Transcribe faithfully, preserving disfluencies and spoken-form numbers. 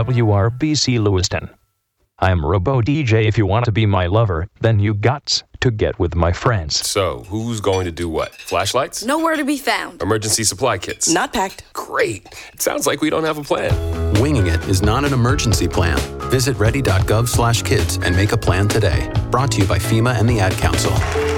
W R B C Lewiston. I'm Robo D J. If you want to be my lover, then you got to get with my friends. So, who's going to do what? Flashlights? Nowhere to be found. Emergency supply kits? Not packed. Great. It sounds like we don't have a plan. Winging it is not an emergency plan. Visit ready dot gov slash kids and make a plan today. Brought to you by FEMA and the Ad Council.